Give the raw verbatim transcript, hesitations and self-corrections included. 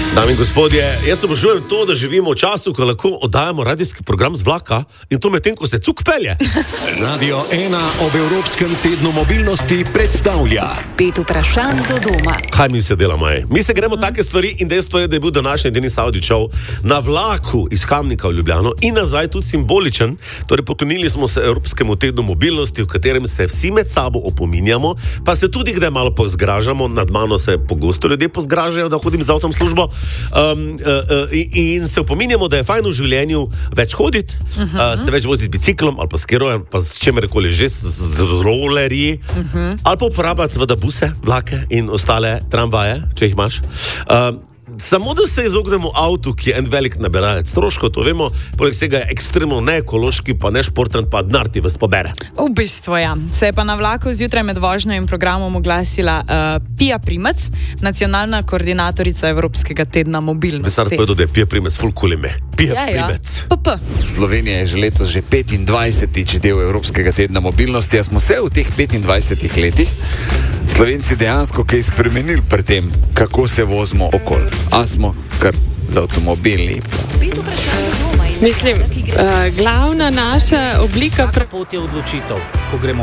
Dame in gospodje, jaz obožujem to, da živimo v času, ko lahko oddajamo radijski program z vlaka in to medtem, ko se cuk pelje. Radio ena ob Evropskem tednu mobilnosti predstavlja Pet vprašanj do doma. Kaj mi vse delamo? Je? Mi se gremo take stvari in dejstvo je, da je bil današnji Denis Avdićev na vlaku iz Kamnika v Ljubljano in nazaj tudi simboličen. Torej poklonili smo se Evropskemu tednu mobilnosti, v katerem se vsi med sabo opominjamo, pa se tudi kdaj malo pozgražamo. Nad mano se pogosto ljudje pozgražajo, da hodim z avtom v službo. Um, uh, uh, in se opominjamo, da je fajn v življenju več hoditi, uh -huh. uh, se več vozi z biciklom ali pa s kerojem, pa s čemerkoli že, z, z rolerji, uh -huh. ali pa uporabljati vada buse, vlake in ostale tramvaje, če jih imaš. Uh, Samo da se izognemo avtu, ki je en velik nabiralec stroškov, to vemo, poleg tega je ekstremno neekološki, pa ne športen, pa denar ti vas pobere. V bistvu, ja. Se je pa na vlaku zjutraj med vožnjo in programom oglasila uh, Pija Primec, nacionalna koordinatorica Evropskega tedna mobilnosti. Bi sam povedal, da je Pija Primec ful cool ime. Pija ja, Primec. Ja. P P. Slovenija je že letos že petindvajsetič del Evropskega tedna mobilnosti, a smo se v teh petindvajsetih letih Slovenci dejansko kaj spremenili pri tem, kako se vozimo okoli. A smo kar z avtomobili. Pet vprašanj do doma. Mislim, uh, glavna naša oblika... Vsaka pot je odločitev, ko gremo